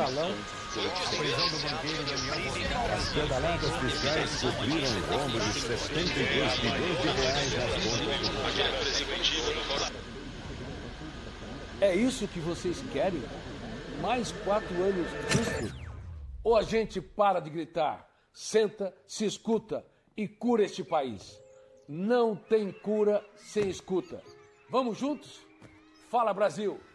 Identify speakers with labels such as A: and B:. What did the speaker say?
A: mensalão. A prisão do banqueiro Daniel Boscaro. As pedaladas fiscais cobriram o rombo de 72 bilhões de reais nas contas do... É isso que vocês querem? Mais 4 anos disso? Ou a gente para de gritar, senta, se escuta e cura este país? Não tem cura sem escuta. Vamos juntos? Fala, Brasil!